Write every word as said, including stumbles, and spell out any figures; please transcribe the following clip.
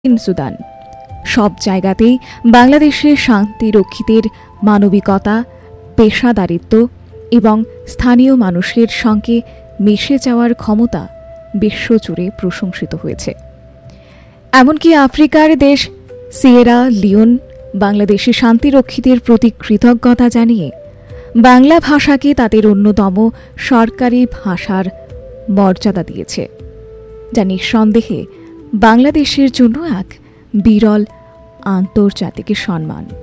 দক্ষিণ সুদান সব জায়গাতেই বাংলাদেশের শান্তিরক্ষীদের মানবিকতা, পেশাদারিত্ব এবং স্থানীয় মানুষের সঙ্গে মিশে যাওয়ার ক্ষমতা বিশ্বজুড়ে প্রশংসিত হয়েছে। এমনকি আফ্রিকার দেশ সিয়েরা লিওন বাংলাদেশি শান্তিরক্ষীদের প্রতি কৃতজ্ঞতা জানিয়ে বাংলা ভাষাকে তাদের অন্যতম সরকারি ভাষার মর্যাদা দিয়েছে, যা নিঃসন্দেহে বাংলাদেশের জন্য এক বিরল আন্তর্জাতিক সম্মান।